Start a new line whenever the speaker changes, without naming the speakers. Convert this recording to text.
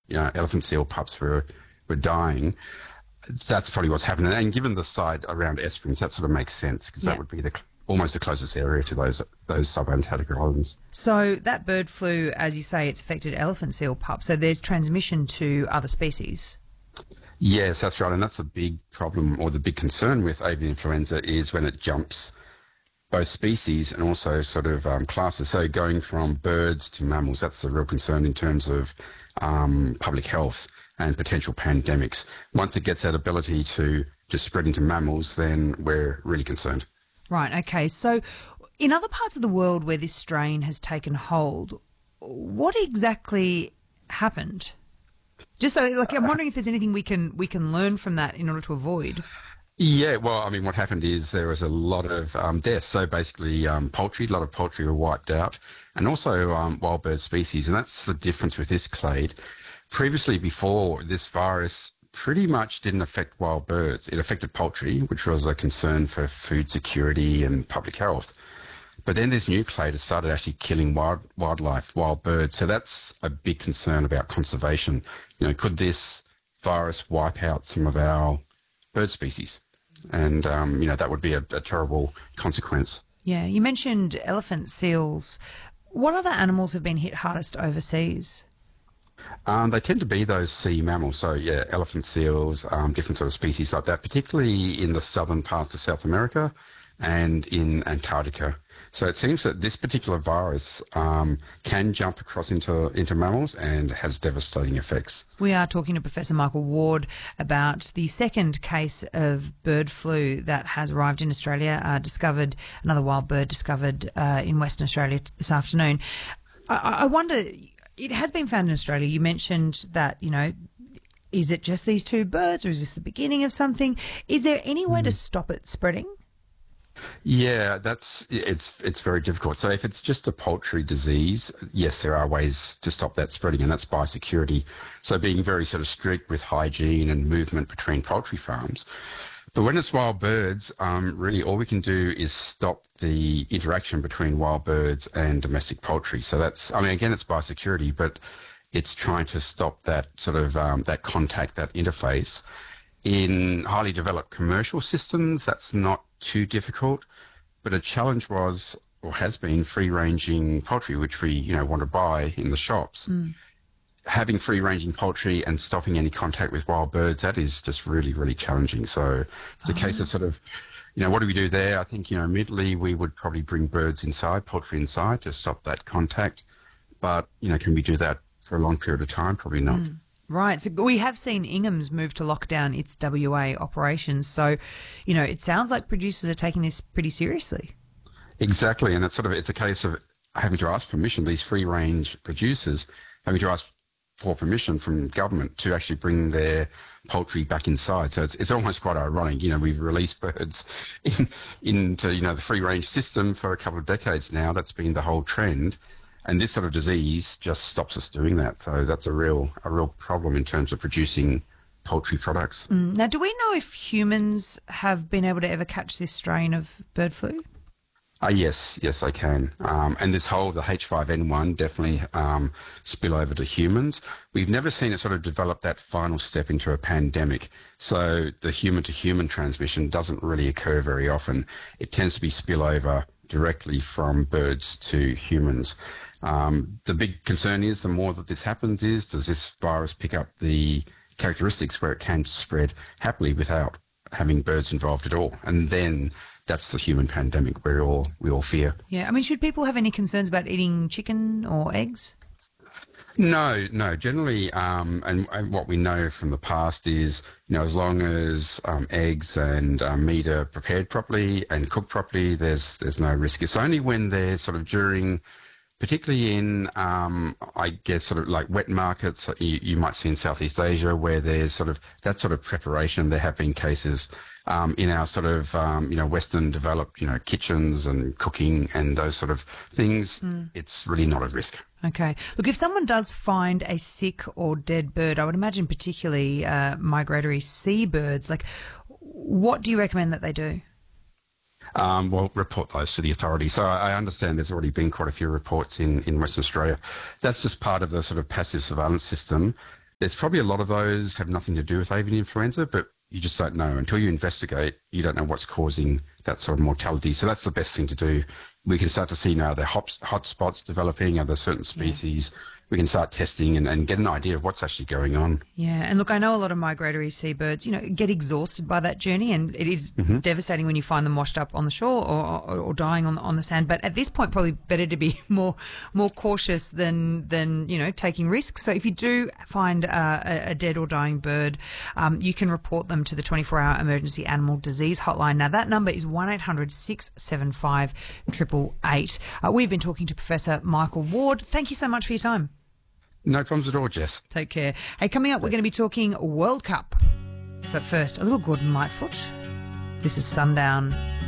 elephant seal pups were dying. That's probably what's happening. And given the site around Esperance, that sort of makes sense because that would be almost the closest area to those subantarctic islands.
So that bird flu, as you say, it's affected elephant seal pups. So there's transmission to other species.
Yes, that's right. And that's the big problem or the big concern with avian influenza is when it jumps both species and also sort of classes. So going from birds to mammals, that's the real concern in terms of public health and potential pandemics. Once it gets that ability to spread into mammals, then we're really concerned.
Right, okay. So in other parts of the world where this strain has taken hold, what exactly happened? Just so, I'm wondering if there's anything we can learn from that in order to avoid.
Yeah, well, I mean, what happened is there was a lot of deaths. So basically, a lot of poultry were wiped out, and also wild bird species. And that's the difference with this clade. Previously, before this virus, pretty much didn't affect wild birds. It affected poultry, which was a concern for food security and public health. But then this new clade has started actually killing wildlife, wild birds. So that's a big concern about conservation. Could this virus wipe out some of our bird species? And, that would be a terrible consequence.
Yeah, you mentioned elephant seals. What other animals have been hit hardest overseas?
They tend to be those sea mammals. So, yeah, elephant seals, different sort of species like that, particularly in the southern parts of South America and in Antarctica. So it seems that this particular virus can jump across into mammals and has devastating effects.
We are talking to Professor Michael Ward about the second case of bird flu that has arrived in Australia, another wild bird discovered in Western Australia this afternoon. I wonder, it has been found in Australia. You mentioned that, is it just these two birds or is this the beginning of something? Is there any way to stop it spreading?
Yeah, it's very difficult. So if it's just a poultry disease, yes, there are ways to stop that spreading, and that's biosecurity. So being very sort of strict with hygiene and movement between poultry farms. But when it's wild birds, really all we can do is stop the interaction between wild birds and domestic poultry. So again, it's biosecurity, but it's trying to stop that sort of that contact, that interface. In highly developed commercial systems, that's not too difficult, but a challenge was or has been free-ranging poultry, which we want to buy in the shops. Having free-ranging poultry and stopping any contact with wild birds, that is just really, really challenging. So it's a case of sort of, what do we do there? I think, immediately we would probably bring birds inside, poultry inside to stop that contact. But, can we do that for a long period of time? Probably not.
Right. So we have seen Ingham's move to lock down its WA operations. So, it sounds like producers are taking this pretty seriously.
Exactly. And it's a case of having to ask permission, these free-range producers having to ask for permission from government to actually bring their poultry back inside. So it's almost quite ironic. We've released birds into, the free-range system for a couple of decades now. That's been the whole trend. And this sort of disease just stops us doing that. So that's a real problem in terms of producing poultry products.
Now, do we know if humans have been able to ever catch this strain of bird flu?
Yes, they can. And the H5N1 definitely spill over to humans. We've never seen it sort of develop that final step into a pandemic. So the human-to-human transmission doesn't really occur very often. It tends to be spillover directly from birds to humans. The big concern is the more that this happens does this virus pick up the characteristics where it can spread happily without having birds involved at all? And then that's the human pandemic we all fear.
Yeah, I mean, should people have any concerns about eating chicken or eggs?
No. Generally, and what we know from the past is, as long as eggs and meat are prepared properly and cooked properly, there's no risk. It's only when they're sort of during, particularly in, I guess, sort of like wet markets you might see in Southeast Asia where there's sort of that sort of preparation. There have been cases in our sort of, Western developed, kitchens and cooking and those sort of things. It's really not at risk.
Okay. Look, if someone does find a sick or dead bird, I would imagine particularly migratory seabirds, what do you recommend that they do?
Well, report those to the authorities. So I understand there's already been quite a few reports in Western Australia. That's just part of the sort of passive surveillance system. There's probably a lot of those have nothing to do with avian influenza, but you just don't know. Until you investigate, you don't know what's causing that sort of mortality. So that's the best thing to do. We can start to see now the hot spots developing, are there certain species. We can start testing and get an idea of what's actually going on.
Yeah, and look, I know a lot of migratory seabirds, get exhausted by that journey, and it is devastating when you find them washed up on the shore or dying on the sand. But at this point, probably better to be more cautious than taking risks. So if you do find a dead or dying bird, you can report them to the 24-hour emergency animal disease hotline. Now that number is 1-800-675-888. We've been talking to Professor Michael Ward. Thank you so much for your time.
No problems at all, Jess.
Take care. Hey, coming up, we're going to be talking World Cup. But first, a little Gordon Lightfoot. This is Sundown.